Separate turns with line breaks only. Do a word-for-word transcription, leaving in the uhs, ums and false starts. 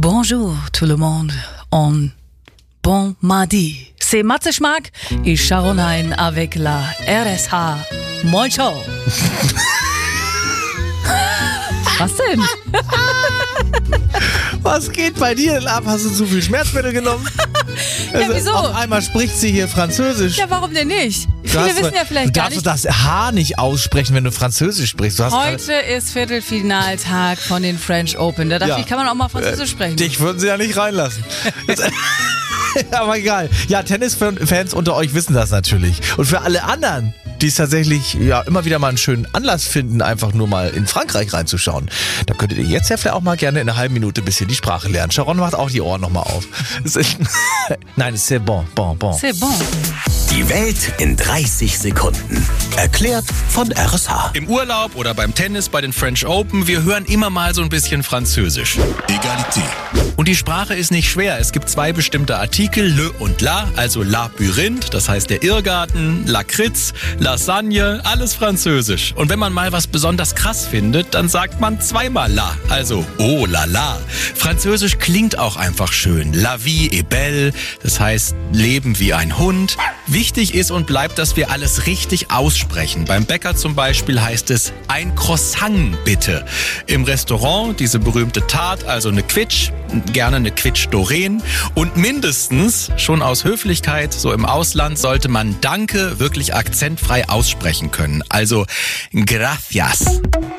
Bonjour tout le monde en bon mardi. C'est Matze Schmack et Sharon Hein avec la R S H Moin-Show. Was denn?
Was geht bei dir denn ab? Hast du zu viel Schmerzmittel genommen?
Ja,
Also,
wieso?
Auf einmal spricht sie hier Französisch.
Ja, warum denn nicht?
Du
Viele
hast-
wissen ja vielleicht
du
gar
darfst
nicht.
das H nicht aussprechen, wenn du Französisch sprichst. Du hast
Heute ist Viertelfinaltag von den French Open. Da dachte
Ja.
ich, kann man auch mal Französisch sprechen.
Dich würden sie ja nicht reinlassen. Das- Aber egal. Ja, Tennisfans unter euch wissen das natürlich. Und für alle anderen, die es tatsächlich ja immer wieder mal einen schönen Anlass finden, einfach nur mal in Frankreich reinzuschauen, da könntet ihr jetzt ja vielleicht auch mal gerne in einer halben Minute ein bisschen die Sprache lernen. Sharon macht auch die Ohren nochmal auf. Es ist- Nein, c'est bon, bon, bon.
C'est bon.
Die Welt in dreißig Sekunden. Erklärt von R S H.
Im Urlaub oder beim Tennis bei den French Open, wir hören immer mal so ein bisschen Französisch.
Egalité.
Und die Sprache ist nicht schwer. Es gibt zwei bestimmte Artikel, le und la, also Labyrinth, das heißt der Irrgarten, Lakritz, Lasagne, alles Französisch. Und wenn man mal was besonders krass findet, dann sagt man zweimal la, also oh la la. Französisch klingt auch einfach schön. La vie est belle, das heißt Leben wie ein Hund. Wichtig ist und bleibt, dass wir alles richtig aussprechen. Beim Bäcker zum Beispiel heißt es ein Croissant bitte. Im Restaurant diese berühmte Tarte, also eine Quitsch, gerne eine Quitsch Doreen. Und mindestens, schon aus Höflichkeit, so im Ausland, sollte man Danke wirklich akzentfrei aussprechen können. Also gracias.